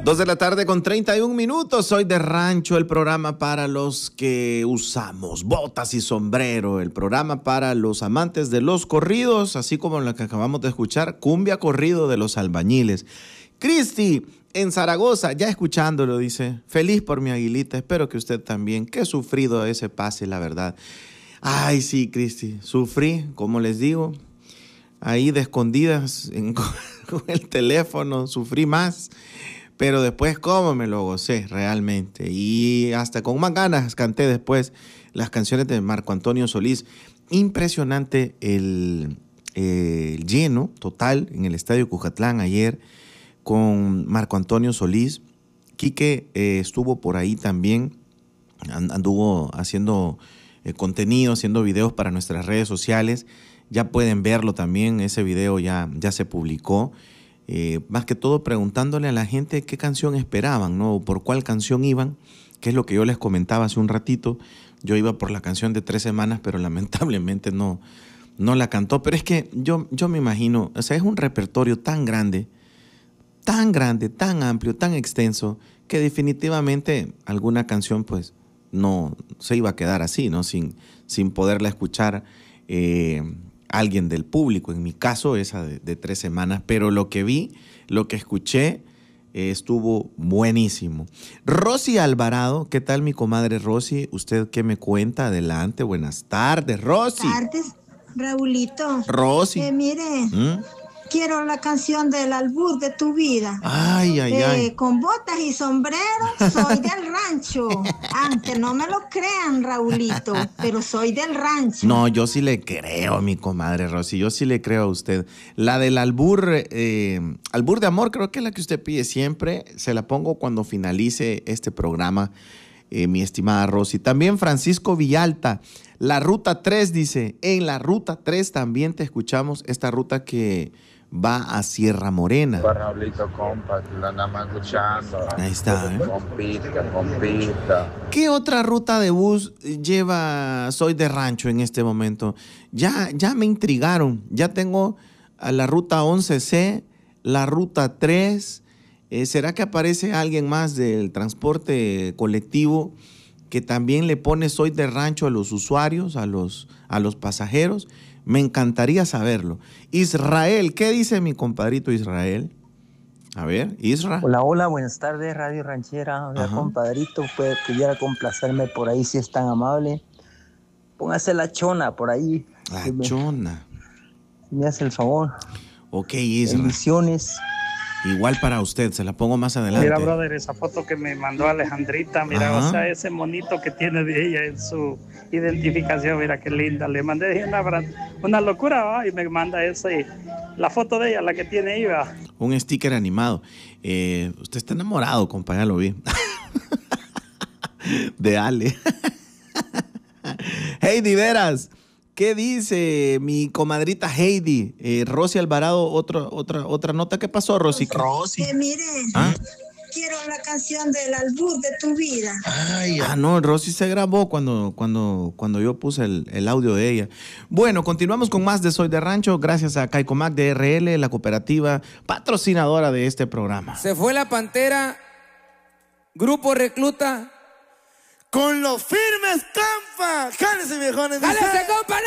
2 de la tarde con 31 minutos. Soy de Rancho, el programa para los que usamos botas y sombrero, el programa para los amantes de los corridos, así como la que acabamos de escuchar, Cumbia Corrido de los Albañiles. Cristi, en Zaragoza, ya escuchándolo, dice, feliz por mi Aguilita, espero que usted también, qué sufrido ese pase, la verdad. Ay, sí, Cristi, sufrí, como les digo, ahí de escondidas con el teléfono, sufrí más. Pero después, cómo me lo gocé realmente. Y hasta con más ganas canté después las canciones de Marco Antonio Solís. Impresionante el lleno total en el Estadio Cucatlán ayer con Marco Antonio Solís. Quique estuvo por ahí también, anduvo haciendo contenido, haciendo videos para nuestras redes sociales. Ya pueden verlo también, ese video ya se publicó. Más que todo preguntándole a la gente qué canción esperaban, ¿no? Por cuál canción iban, que es lo que yo les comentaba hace un ratito. Yo iba por la canción de 3 semanas, pero lamentablemente no la cantó. Pero es que yo me imagino, o sea, es un repertorio tan grande, tan amplio, tan extenso, que definitivamente alguna canción pues no se iba a quedar así, ¿no? Sin poderla escuchar alguien del público, en mi caso esa de 3 semanas, pero lo que vi, lo que escuché, estuvo buenísimo. Rosy Alvarado, ¿qué tal mi comadre Rosy? ¿Usted qué me cuenta? Adelante, buenas tardes, Rosy. Buenas tardes, Raulito. Rosy. Mire, quiero la canción del albur de tu vida. Ay. Con botas y sombrero, soy del rancho. Aunque no me lo crean, Raulito, pero soy del rancho. No, yo sí le creo a mi comadre Rosy, yo sí le creo a usted. La del albur, albur de amor, creo que es la que usted pide siempre. Se la pongo cuando finalice este programa, mi estimada Rosy. También Francisco Villalta, la Ruta 3 dice, en la Ruta 3 también te escuchamos, esta ruta que va a Sierra Morena. Raulito, compa, la andamos escuchando. Ahí está, Compita. ¿Qué otra ruta de bus lleva Soy de Rancho en este momento? Ya me intrigaron. Ya tengo a la ruta 11C, la ruta 3. ¿Será que aparece alguien más del transporte colectivo que también le pone Soy de Rancho a los usuarios, a los pasajeros? Me encantaría saberlo. Israel, ¿qué dice mi compadrito Israel? A ver, Isra. Hola, buenas tardes, Radio Ranchera. Hola, compadrito, pudiera complacerme por ahí si es tan amable. Póngase la chona por ahí. La chona. Me hace el favor. Ok, Isra. Bendiciones. Igual para usted, se la pongo más adelante. Mira, brother, esa foto que me mandó Alejandrita, mira, o sea, ese monito que tiene de ella en su identificación, mira qué linda. Le mandé una locura, ¿va? Y me manda la foto de ella, la que tiene ahí, ¿va? Un sticker animado. Usted está enamorado, compa, ya lo vi. De Ale. Heidi Veras, ¿qué dice mi comadrita Heidi? Rosy Alvarado, otra nota. ¿Qué pasó, Rosy? Mire, quiero la canción del albur de tu vida. No, Rosy se grabó cuando yo puse el audio de ella. Bueno, continuamos con más de Soy de Rancho, gracias a Caicomac de RL, la cooperativa patrocinadora de este programa. Se fue la Pantera, Grupo Recluta. Con los firmes, compa. Jálese, viejones. ¡Jálese, compa!